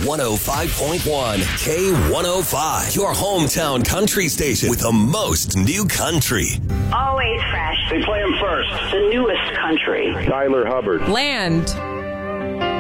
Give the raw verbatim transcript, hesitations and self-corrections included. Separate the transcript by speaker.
Speaker 1: one oh five point one, K one oh five, your hometown country station with the most new country.
Speaker 2: Always fresh.
Speaker 3: They play them first.
Speaker 2: The newest country.
Speaker 3: Tyler Hubbard.
Speaker 4: Land.